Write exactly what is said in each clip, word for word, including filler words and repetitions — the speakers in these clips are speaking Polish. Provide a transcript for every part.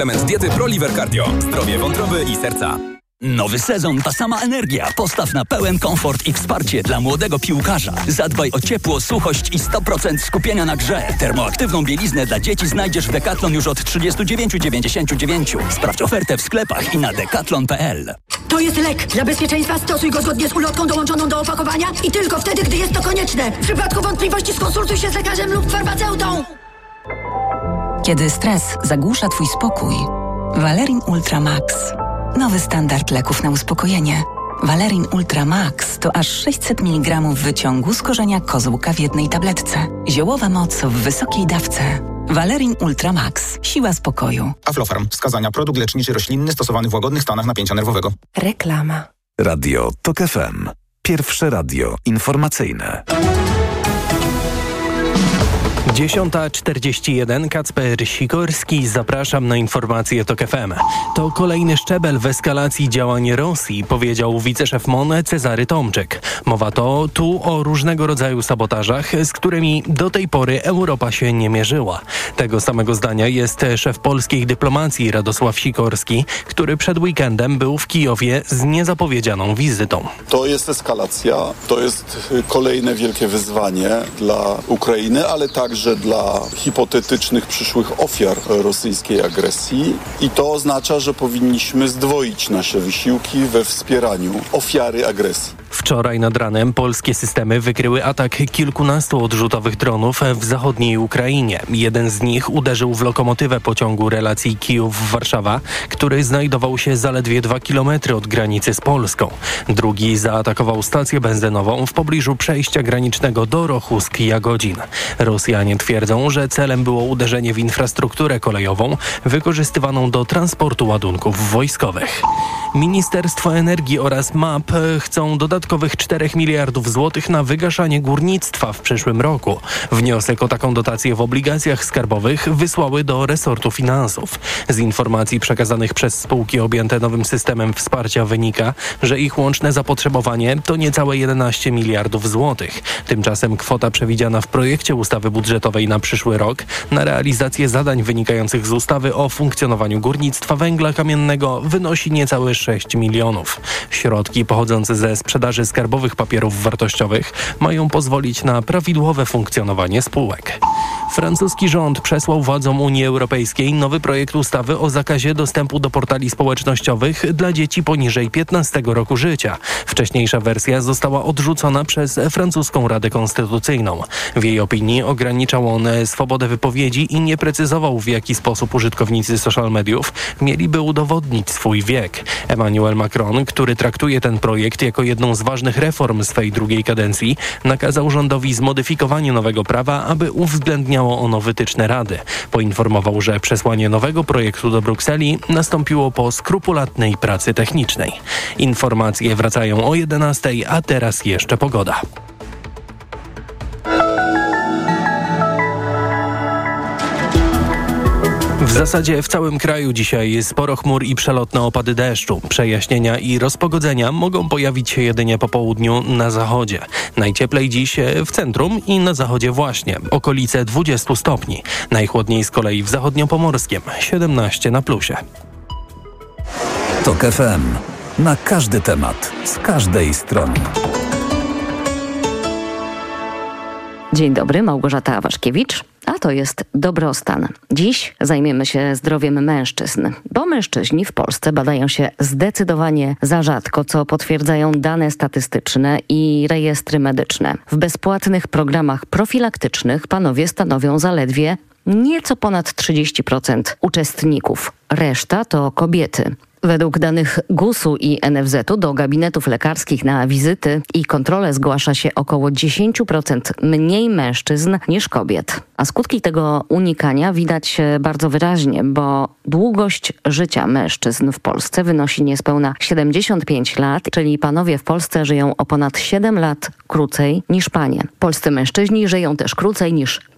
Element diety ProLiver Cardio. Zdrowie wątroby i serca. Nowy sezon, ta sama energia. Postaw na pełen komfort i wsparcie dla młodego piłkarza. Zadbaj o ciepło, suchość i sto procent skupienia na grze. Termoaktywną bieliznę dla dzieci znajdziesz w Decathlon już od trzydzieści dziewięć dziewięćdziesiąt dziewięć. Sprawdź ofertę w sklepach i na decathlon kropka p l. To jest lek. Dla bezpieczeństwa stosuj go zgodnie z ulotką dołączoną do opakowania i tylko wtedy, gdy jest to konieczne. W przypadku wątpliwości skonsultuj się z lekarzem lub farmaceutą. Kiedy stres zagłusza twój spokój, Valerin Ultra Max. Nowy standard leków na uspokojenie. Valerin Ultra Max to aż sześćset miligramów wyciągu z korzenia kozłka w jednej tabletce. Ziołowa moc w wysokiej dawce. Valerin Ultra Max. Siła spokoju. Aflofarm. Wskazania. Produkt leczniczy roślinny stosowany w łagodnych stanach napięcia nerwowego. Reklama. Radio TOK F M. Pierwsze radio informacyjne. dziesiąta czterdzieści jeden, Kacper Sikorski, zapraszam na informacje TOK F M. To kolejny szczebel w eskalacji działań Rosji, powiedział wiceszef M O N Cezary Tomczyk. Mowa to tu o różnego rodzaju sabotażach, z którymi do tej pory Europa się nie mierzyła. Tego samego zdania jest szef polskiej dyplomacji Radosław Sikorski, który przed weekendem był w Kijowie z niezapowiedzianą wizytą. To jest eskalacja, to jest kolejne wielkie wyzwanie dla Ukrainy, ale także dla hipotetycznych przyszłych ofiar rosyjskiej agresji i to oznacza, że powinniśmy zdwoić nasze wysiłki we wspieraniu ofiary agresji. Wczoraj nad ranem polskie systemy wykryły atak kilkunastu odrzutowych dronów w zachodniej Ukrainie. Jeden z nich uderzył w lokomotywę pociągu relacji Kijów-Warszawa, który znajdował się zaledwie dwa kilometry od granicy z Polską. Drugi zaatakował stację benzynową w pobliżu przejścia granicznego do Rochusk-Jagodzin. Rosjanie twierdzą, że celem było uderzenie w infrastrukturę kolejową wykorzystywaną do transportu ładunków wojskowych. Ministerstwo Energii oraz M A P chcą dodatkowych czterech miliardów złotych na wygaszanie górnictwa w przyszłym roku. Wniosek o taką dotację w obligacjach skarbowych wysłały do resortu finansów. Z informacji przekazanych przez spółki objęte nowym systemem wsparcia wynika, że ich łączne zapotrzebowanie to niecałe jedenaście miliardów złotych. Tymczasem kwota przewidziana w projekcie ustawy budżetowej na przyszły rok na realizację zadań wynikających z ustawy o funkcjonowaniu górnictwa węgla kamiennego wynosi niecałe sześć milionów. Środki pochodzące ze sprzedaży skarbowych papierów wartościowych mają pozwolić na prawidłowe funkcjonowanie spółek. Francuski rząd przesłał władzom Unii Europejskiej nowy projekt ustawy o zakazie dostępu do portali społecznościowych dla dzieci poniżej piętnastego roku życia. Wcześniejsza wersja została odrzucona przez francuską Radę Konstytucyjną. W jej opinii ograniczał on swobodę wypowiedzi i nie precyzował, w jaki sposób użytkownicy social mediów mieliby udowodnić swój wiek. Emmanuel Macron, który traktuje ten projekt jako jedną z ważnych reform swej drugiej kadencji, nakazał rządowi zmodyfikowanie nowego prawa, aby uwzględniało ono wytyczne Rady. Poinformował, że przesłanie nowego projektu do Brukseli nastąpiło po skrupulatnej pracy technicznej. Informacje wracają o jedenastej, a teraz jeszcze pogoda. W zasadzie w całym kraju dzisiaj sporo chmur i przelotne opady deszczu. Przejaśnienia i rozpogodzenia mogą pojawić się jedynie po południu na zachodzie. Najcieplej dziś w centrum i na zachodzie właśnie, okolice dwudziestu stopni. Najchłodniej z kolei w zachodniopomorskiem, siedemnaście na plusie. TOK F M. Na każdy temat, z każdej strony. Dzień dobry, Małgorzata Waszkiewicz. A to jest dobrostan. Dziś zajmiemy się zdrowiem mężczyzn, bo mężczyźni w Polsce badają się zdecydowanie za rzadko, co potwierdzają dane statystyczne i rejestry medyczne. W bezpłatnych programach profilaktycznych panowie stanowią zaledwie nieco ponad trzydzieści procent uczestników. Reszta to kobiety. Według danych gusu i N F Z u do gabinetów lekarskich na wizyty i kontrole zgłasza się około dziesięć procent mniej mężczyzn niż kobiet. A skutki tego unikania widać bardzo wyraźnie, bo długość życia mężczyzn w Polsce wynosi niespełna siedemdziesiąt pięć lat, czyli panowie w Polsce żyją o ponad siedem lat krócej niż panie. Polscy mężczyźni żyją też krócej niż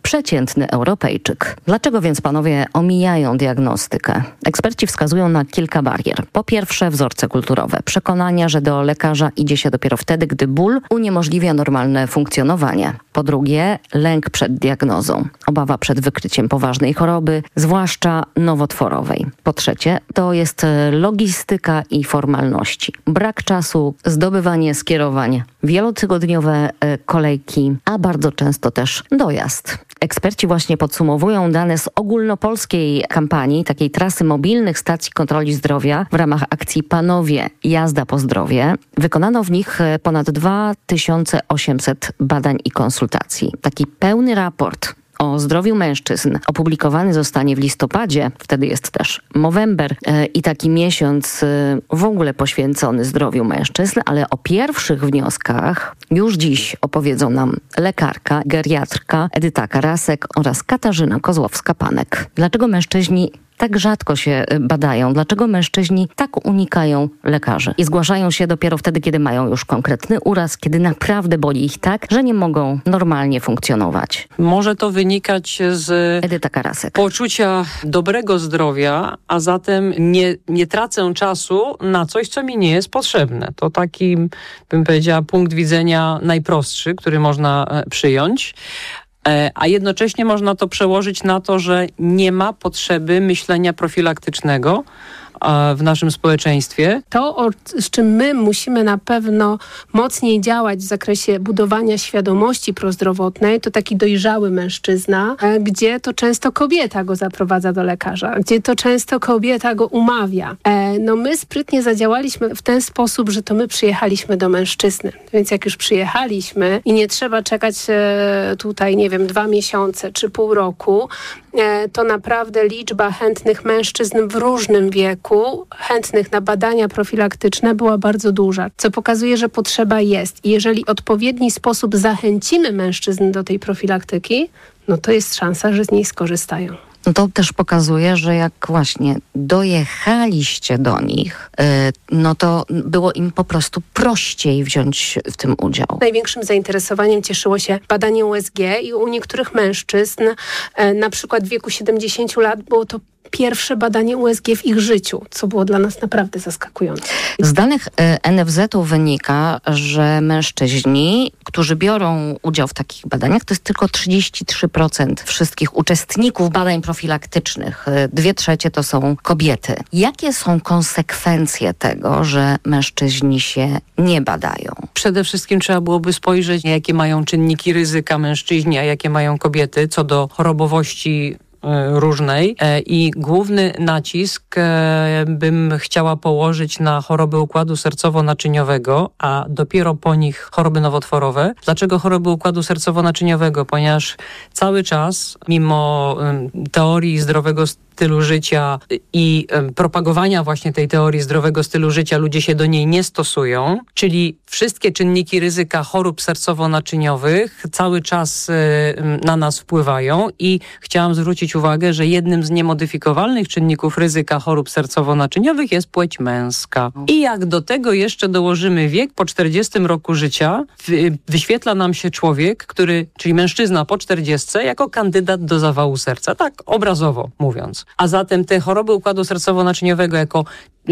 przeciętny Europejczyk. Dlaczego więc panowie omijają diagnostykę? Eksperci wskazują na kilka barier. Po pierwsze, wzorce kulturowe. Przekonania, że do lekarza idzie się dopiero wtedy, gdy ból uniemożliwia normalne funkcjonowanie. Po drugie, lęk przed diagnozą. Obawa przed wykryciem poważnej choroby, zwłaszcza nowotworowej. Po trzecie, to jest logistyka i formalności. Brak czasu, zdobywanie skierowań, wielotygodniowe kolejki, a bardzo często też dojazd. Eksperci właśnie podsumowują dane z ogólnopolskiej kampanii, takiej trasy mobilnych stacji kontroli zdrowia w ramach akcji Panowie Jazda po zdrowie. Wykonano w nich ponad dwa tysiące osiemset badań i konsultacji. Taki pełny raport o zdrowiu mężczyzn opublikowany zostanie w listopadzie, wtedy jest też Movember i taki miesiąc w ogóle poświęcony zdrowiu mężczyzn, ale o pierwszych wnioskach już dziś opowiedzą nam lekarka, geriatrka Edyta Karasek oraz Katarzyna Kozłowska-Panek. Dlaczego mężczyźni tak rzadko się badają? Dlaczego mężczyźni tak unikają lekarzy i zgłaszają się dopiero wtedy, kiedy mają już konkretny uraz, kiedy naprawdę boli ich tak, że nie mogą normalnie funkcjonować? Może to wynikać z Edyta Karasek. poczucia dobrego zdrowia, a zatem nie, nie tracę czasu na coś, co mi nie jest potrzebne. To taki, bym powiedziała, punkt widzenia najprostszy, który można przyjąć. A jednocześnie można to przełożyć na to, że nie ma potrzeby myślenia profilaktycznego w naszym społeczeństwie. To, z czym my musimy na pewno mocniej działać w zakresie budowania świadomości prozdrowotnej, to taki dojrzały mężczyzna, gdzie to często kobieta go zaprowadza do lekarza, gdzie to często kobieta go umawia. No my sprytnie zadziałaliśmy w ten sposób, że to my przyjechaliśmy do mężczyzny. Więc jak już przyjechaliśmy i nie trzeba czekać tutaj, nie wiem, dwa miesiące czy pół roku, to naprawdę liczba chętnych mężczyzn w różnym wieku, chętnych na badania profilaktyczne była bardzo duża, co pokazuje, że potrzeba jest. I jeżeli w odpowiedni sposób zachęcimy mężczyzn do tej profilaktyki, no to jest szansa, że z niej skorzystają. No to też pokazuje, że jak właśnie dojechaliście do nich, no to było im po prostu prościej wziąć w tym udział. Największym zainteresowaniem cieszyło się badanie U S G i u niektórych mężczyzn, na przykład w wieku siedemdziesięciu lat, było to pierwsze badanie U S G w ich życiu, co było dla nas naprawdę zaskakujące. Z danych N F Z u wynika, że mężczyźni, którzy biorą udział w takich badaniach, to jest tylko trzydzieści trzy procent wszystkich uczestników badań profilaktycznych. Dwie trzecie to są kobiety. Jakie są konsekwencje tego, że mężczyźni się nie badają? Przede wszystkim trzeba byłoby spojrzeć, jakie mają czynniki ryzyka mężczyźni, a jakie mają kobiety co do chorobowości różnej i główny nacisk bym chciała położyć na choroby układu sercowo-naczyniowego, a dopiero po nich choroby nowotworowe. Dlaczego choroby układu sercowo-naczyniowego? Ponieważ cały czas, mimo teorii zdrowego stylu życia i propagowania właśnie tej teorii zdrowego stylu życia, ludzie się do niej nie stosują, czyli wszystkie czynniki ryzyka chorób sercowo-naczyniowych cały czas na nas wpływają i chciałam zwrócić uwagę, że jednym z niemodyfikowalnych czynników ryzyka chorób sercowo-naczyniowych jest płeć męska. I jak do tego jeszcze dołożymy wiek, po czterdziestym roku życia wyświetla nam się człowiek, który, czyli mężczyzna po czterdziestce, jako kandydat do zawału serca, tak obrazowo mówiąc. A zatem te choroby układu sercowo-naczyniowego jako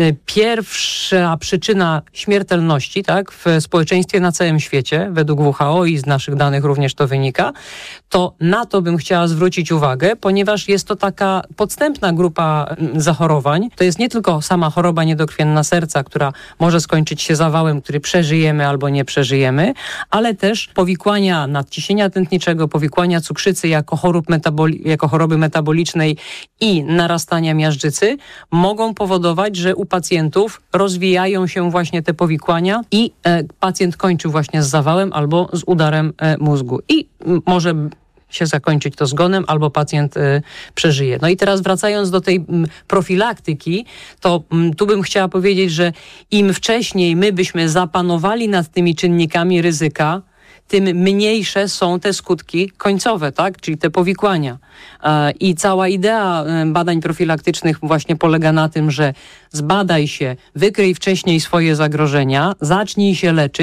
pierwsza przyczyna śmiertelności, tak, w społeczeństwie na całym świecie, według W H O i z naszych danych również to wynika, to na to bym chciała zwrócić uwagę, ponieważ jest to taka podstępna grupa zachorowań. To jest nie tylko sama choroba niedokrwienna serca, która może skończyć się zawałem, który przeżyjemy albo nie przeżyjemy, ale też powikłania nadciśnienia tętniczego, powikłania cukrzycy jako, chorób metaboli- jako choroby metabolicznej i narastania miażdżycy mogą powodować, że u pacjentów rozwijają się właśnie te powikłania i e, pacjent kończy właśnie z zawałem albo z udarem e, mózgu. I m, może się zakończyć to zgonem, albo pacjent y, przeżyje. No i teraz wracając do tej m, profilaktyki, to m, tu bym chciała powiedzieć, że im wcześniej my byśmy zapanowali nad tymi czynnikami ryzyka, tym mniejsze są te skutki końcowe, tak? Czyli te powikłania. E, I cała idea badań profilaktycznych właśnie polega na tym, że zbadaj się, wykryj wcześniej swoje zagrożenia, zacznij się leczyć,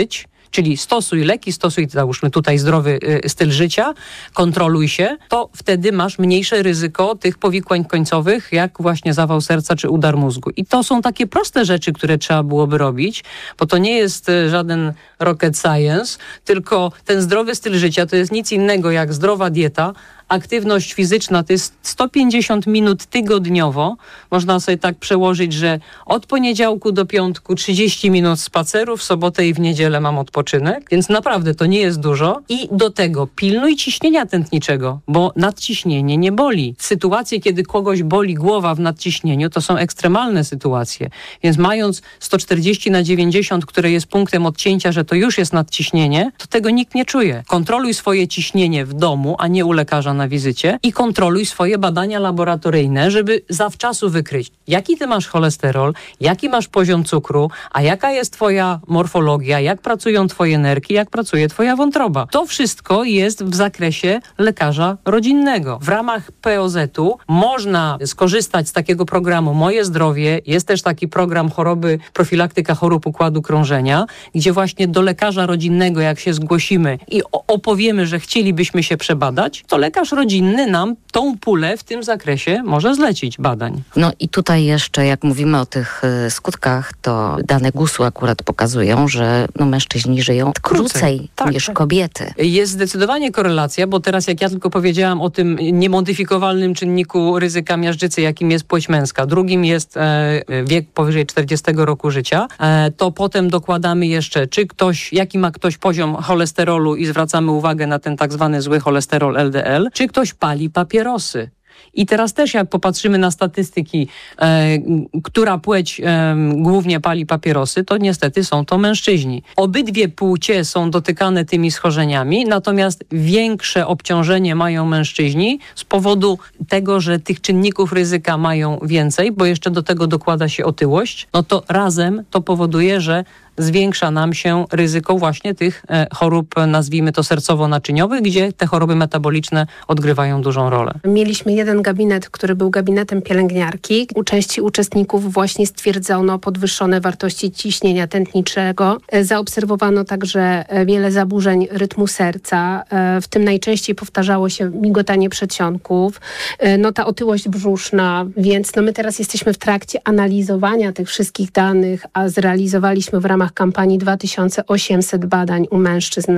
czyli stosuj leki, stosuj, załóżmy tutaj zdrowy y, styl życia, kontroluj się, to wtedy masz mniejsze ryzyko tych powikłań końcowych, jak właśnie zawał serca czy udar mózgu. I to są takie proste rzeczy, które trzeba byłoby robić, bo to nie jest y, żaden rocket science, tylko ten zdrowy styl życia to jest nic innego jak zdrowa dieta, aktywność fizyczna to jest sto pięćdziesiąt minut tygodniowo. Można sobie tak przełożyć, że od poniedziałku do piątku trzydzieści minut spaceru, w sobotę i w niedzielę mam odpoczynek, więc naprawdę to nie jest dużo. I do tego pilnuj ciśnienia tętniczego, bo nadciśnienie nie boli. Sytuacje, kiedy kogoś boli głowa w nadciśnieniu, to są ekstremalne sytuacje. Więc mając sto czterdzieści na dziewięćdziesiąt, które jest punktem odcięcia, że to już jest nadciśnienie, to tego nikt nie czuje. Kontroluj swoje ciśnienie w domu, a nie u lekarza na wizycie i kontroluj swoje badania laboratoryjne, żeby zawczasu wykryć, jaki ty masz cholesterol, jaki masz poziom cukru, a jaka jest twoja morfologia, jak pracują twoje nerki, jak pracuje twoja wątroba. To wszystko jest w zakresie lekarza rodzinnego. W ramach P O Z-u można skorzystać z takiego programu Moje Zdrowie. Jest też taki program choroby, profilaktyka chorób układu krążenia, gdzie właśnie do lekarza rodzinnego, jak się zgłosimy i opowiemy, że chcielibyśmy się przebadać, to lekarz rodzinny nam tą pulę w tym zakresie może zlecić badań. No i tutaj jeszcze, jak mówimy o tych y, skutkach, to dane gusu akurat pokazują, że no, mężczyźni żyją krócej tak, niż tak. kobiety. Jest zdecydowanie korelacja, bo teraz jak ja tylko powiedziałam o tym niemodyfikowalnym czynniku ryzyka miażdżycy, jakim jest płeć męska, drugim jest e, wiek powyżej czterdziestego roku życia, e, to potem dokładamy jeszcze, czy ktoś, jaki ma ktoś poziom cholesterolu i zwracamy uwagę na ten tak zwany zły cholesterol L D L, czy ktoś pali papierosy. I teraz też jak popatrzymy na statystyki, e, która płeć e, głównie pali papierosy, to niestety są to mężczyźni. Obydwie płcie są dotykane tymi schorzeniami, natomiast większe obciążenie mają mężczyźni z powodu tego, że tych czynników ryzyka mają więcej, bo jeszcze do tego dokłada się otyłość, no to razem to powoduje, że zwiększa nam się ryzyko właśnie tych e, chorób, nazwijmy to sercowo-naczyniowych, gdzie te choroby metaboliczne odgrywają dużą rolę. Mieliśmy jeden gabinet, który był gabinetem pielęgniarki. U części uczestników właśnie stwierdzono podwyższone wartości ciśnienia tętniczego. E, zaobserwowano także e, wiele zaburzeń rytmu serca, e, w tym najczęściej powtarzało się migotanie przedsionków, e, no ta otyłość brzuszna, więc no my teraz jesteśmy w trakcie analizowania tych wszystkich danych, a zrealizowaliśmy w ramach kampanii dwa tysiące osiemset badań u mężczyzn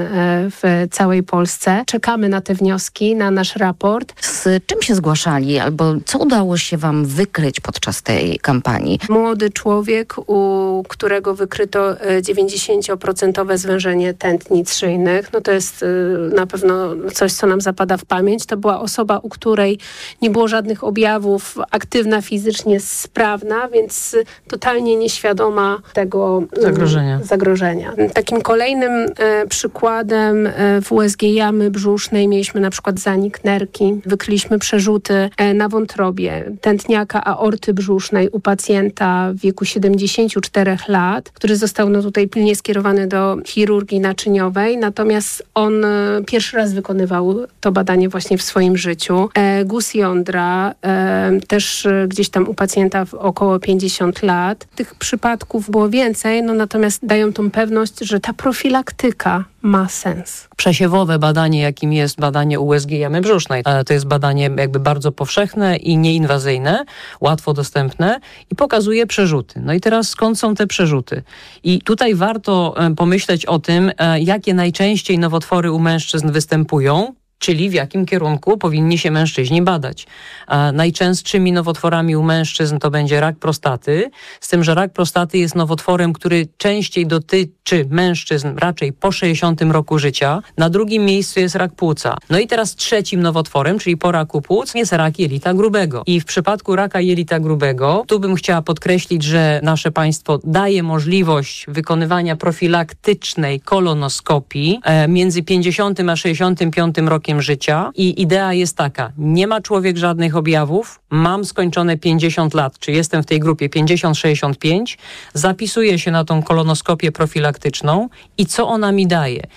w całej Polsce. Czekamy na te wnioski, na nasz raport. Z czym się zgłaszali albo co udało się wam wykryć podczas tej kampanii? Młody człowiek, u którego wykryto dziewięćdziesięcioprocentowe zwężenie tętnic szyjnych. No to jest na pewno coś, co nam zapada w pamięć. To była osoba, u której nie było żadnych objawów, aktywna fizycznie, sprawna, więc totalnie nieświadoma tego zagrożenia. zagrożenia. Takim kolejnym e, przykładem e, w U S G jamy brzusznej mieliśmy na przykład zanik nerki. Wykryliśmy przerzuty e, na wątrobie tętniaka aorty brzusznej u pacjenta w wieku siedemdziesięciu czterech lat, który został no, tutaj pilnie skierowany do chirurgii naczyniowej, natomiast on e, pierwszy raz wykonywał to badanie właśnie w swoim życiu. E, guz jądra, e, też e, gdzieś tam u pacjenta w około pięćdziesiąt lat. Tych przypadków było więcej, no natomiast dają tą pewność, że ta profilaktyka ma sens. Przesiewowe badanie, jakim jest badanie U S G jamy brzusznej. To jest badanie jakby bardzo powszechne i nieinwazyjne, łatwo dostępne i pokazuje przerzuty. No i teraz skąd są te przerzuty? I tutaj warto pomyśleć o tym, jakie najczęściej nowotwory u mężczyzn występują, czyli w jakim kierunku powinni się mężczyźni badać. A najczęstszymi nowotworami u mężczyzn to będzie rak prostaty, z tym, że rak prostaty jest nowotworem, który częściej dotyczy mężczyzn raczej po sześćdziesiątym roku życia. Na drugim miejscu jest rak płuca. No i teraz trzecim nowotworem, czyli po raku płuc, jest rak jelita grubego. I w przypadku raka jelita grubego, tu bym chciała podkreślić, że nasze państwo daje możliwość wykonywania profilaktycznej kolonoskopii e, między pięćdziesiątym a sześćdziesiątym piątym rokiem życia i idea jest taka, nie ma człowiek żadnych objawów, mam skończone pięćdziesiąt lat, czy jestem w tej grupie pięćdziesiąt sześćdziesiąt pięć, zapisuję się na tą kolonoskopię profilaktyczną i co ona mi daje?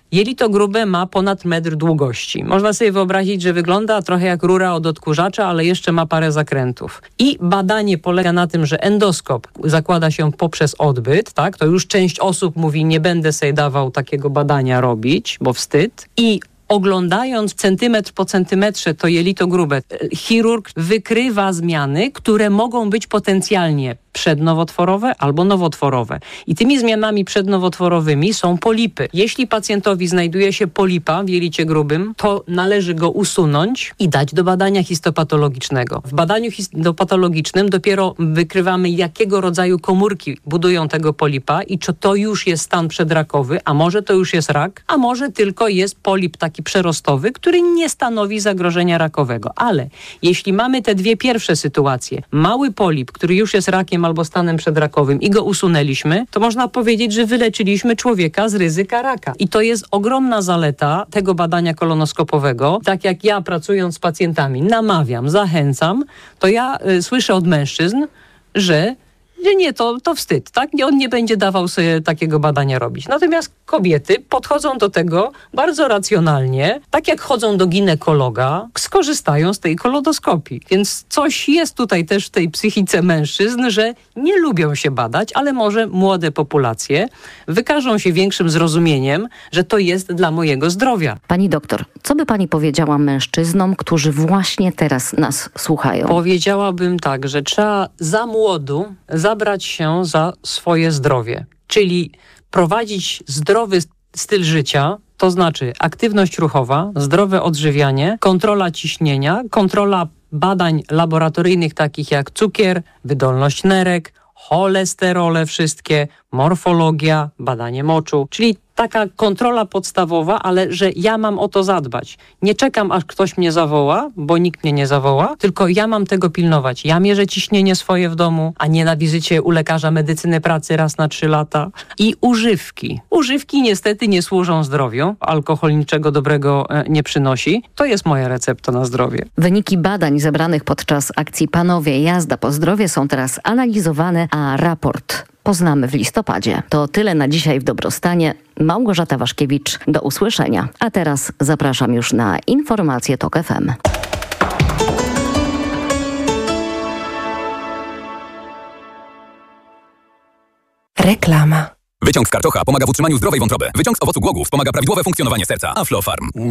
Jelito grube ma ponad metr długości. Można sobie wyobrazić, że wygląda trochę jak rura od odkurzacza, ale jeszcze ma parę zakrętów. I badanie polega na tym, że endoskop zakłada się poprzez odbyt, tak? To już część osób mówi, nie będę sobie dawał takiego badania robić, bo wstyd. I oglądając centymetr po centymetrze to jelito grube, chirurg wykrywa zmiany, które mogą być potencjalnie przednowotworowe albo nowotworowe. I tymi zmianami przednowotworowymi są polipy. Jeśli pacjentowi znajduje się polipa w jelicie grubym, to należy go usunąć i dać do badania histopatologicznego. W badaniu histopatologicznym dopiero wykrywamy, jakiego rodzaju komórki budują tego polipa i czy to już jest stan przedrakowy, a może to już jest rak, a może tylko jest polip taki przerostowy, który nie stanowi zagrożenia rakowego. Ale jeśli mamy te dwie pierwsze sytuacje, mały polip, który już jest rakiem albo stanem przedrakowym i go usunęliśmy, to można powiedzieć, że wyleczyliśmy człowieka z ryzyka raka. I to jest ogromna zaleta tego badania kolonoskopowego. Tak jak ja, pracując z pacjentami, namawiam, zachęcam, to ja y, słyszę od mężczyzn, że że nie, to, to wstyd, tak? On nie będzie dawał sobie takiego badania robić. Natomiast kobiety podchodzą do tego bardzo racjonalnie, tak jak chodzą do ginekologa, skorzystają z tej kolonoskopii. Więc coś jest tutaj też w tej psychice mężczyzn, że nie lubią się badać, ale może młode populacje wykażą się większym zrozumieniem, że to jest dla mojego zdrowia. Pani doktor, co by pani powiedziała mężczyznom, którzy właśnie teraz nas słuchają? Powiedziałabym tak, że trzeba za młodu zabrać się za swoje zdrowie, czyli prowadzić zdrowy styl życia, to znaczy aktywność ruchowa, zdrowe odżywianie, kontrola ciśnienia, kontrola badań laboratoryjnych takich jak cukier, wydolność nerek, cholesterole wszystkie, morfologia, badanie moczu, czyli taka kontrola podstawowa, ale że ja mam o to zadbać. Nie czekam, aż ktoś mnie zawoła, bo nikt mnie nie zawoła, tylko ja mam tego pilnować. Ja mierzę ciśnienie swoje w domu, a nie na wizycie u lekarza medycyny pracy raz na trzy lata. I używki. Używki niestety nie służą zdrowiu. Alkohol niczego dobrego e, nie przynosi. To jest moja recepta na zdrowie. Wyniki badań zebranych podczas akcji Panowie Jazda po zdrowie są teraz analizowane, a raport poznamy w listopadzie. To tyle na dzisiaj w Dobrostanie. Małgorzata Waszkiewicz, do usłyszenia. A teraz zapraszam już na informacje TOK F M. Reklama. Wyciąg z karczocha pomaga w utrzymaniu zdrowej wątroby. Wyciąg z owocu głogów pomaga prawidłowe funkcjonowanie serca. Aflofarm.